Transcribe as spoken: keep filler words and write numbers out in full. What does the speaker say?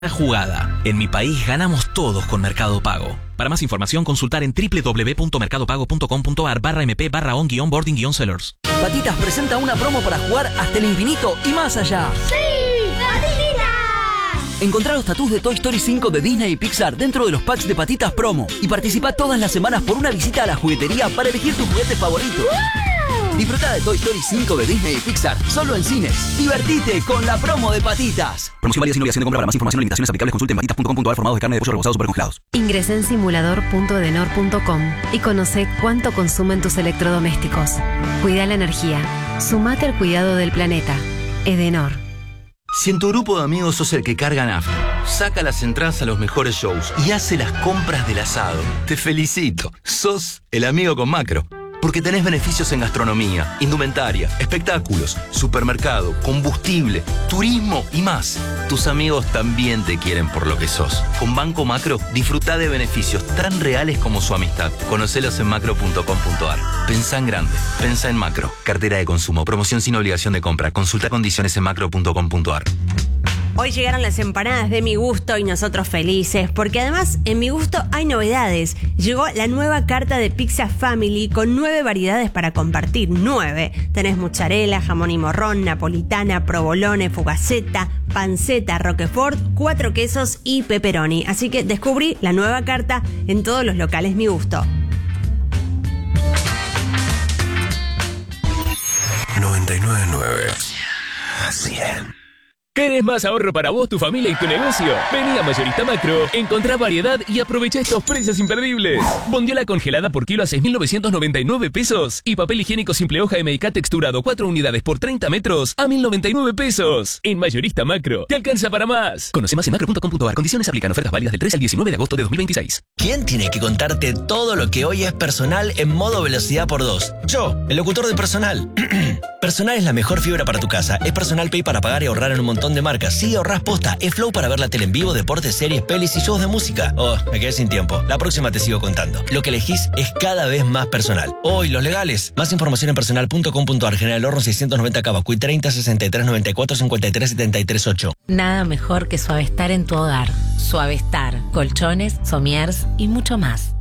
Jugada. En mi país ganamos todos con Mercado Pago. Para más información, consultar en doble u doble u doble u punto mercado pago punto com punto a r barra mp barra on guión boarding guión sellers. Patitas presenta una promo para jugar hasta el infinito y más allá. ¡Sí! ¡Patitas! Encontrá los tatús de Toy Story cinco de Disney y Pixar dentro de los packs de Patitas Promo y participa todas las semanas por una visita a la juguetería para elegir tu juguete favorito. ¡Wow! Disfruta de Toy Story cinco de Disney y Pixar solo en cines. Divertite con la promo de Patitas. Promoción válida sin obligación de compra. Para más información o limitaciones aplicables consulte en patitas punto com punto a r formados de carne de pollo rebozados supercongelados. Ingresá en simulador punto edenor punto com y conoce cuánto consumen tus electrodomésticos. Cuida la energía. Sumate al cuidado del planeta. Edenor. Si en tu grupo de amigos sos el que carga nafta, saca las entradas a los mejores shows y hace las compras del asado, te felicito. Sos el amigo con Macro. Porque tenés beneficios en gastronomía, indumentaria, espectáculos, supermercado, combustible, turismo y más. Tus amigos también te quieren por lo que sos. Con Banco Macro, disfruta de beneficios tan reales como su amistad. Conocelos en macro punto com punto a r. Pensá en grande. Pensá en Macro. Cartera de consumo. Promoción sin obligación de compra. Consulta condiciones en macro punto com punto a r. Hoy llegaron las empanadas de Mi Gusto y nosotros felices, porque además en Mi Gusto hay novedades. Llegó la nueva carta de Pizza Family con nueve variedades para compartir. Nueve. Tenés mozzarella, jamón y morrón, napolitana, provolone, fugaceta, panceta, roquefort, cuatro quesos y pepperoni. Así que descubrí la nueva carta en todos los locales Mi Gusto. noventa y nueve punto nueve. cien. ¿Querés más ahorro para vos, tu familia y tu negocio? Vení a Mayorista Macro, encontrá variedad y aprovecha estos precios imperdibles. Bondiola congelada por kilo a seis mil novecientos noventa y nueve pesos y papel higiénico simple hoja M K texturado cuatro unidades por treinta metros a mil noventa y nueve pesos. En Mayorista Macro, te alcanza para más. Conoce más en macro punto com punto a r. Condiciones aplican. Ofertas válidas del tres al diecinueve de agosto de dos mil veintiséis. ¿Quién tiene que contarte todo lo que hoy es Personal en modo velocidad por dos? Yo, el locutor de Personal. Personal es la mejor fibra para tu casa. Es Personal Pay para pagar y ahorrar en un montón de marcas. Sí, ahorrás posta. Es Flow para ver la tele en vivo, deportes, series, pelis y shows de música. Oh, me quedé sin tiempo. La próxima te sigo contando. Lo que elegís es cada vez más personal. Oh, y los legales. Más información en personal punto com punto a r. General Horno seiscientos noventa Cava, treinta, sesenta y tres, noventa y cuatro, cincuenta y tres, setenta y tres, ocho. Nada mejor que Suavestar en tu hogar. Suavestar, colchones, somiers y mucho más.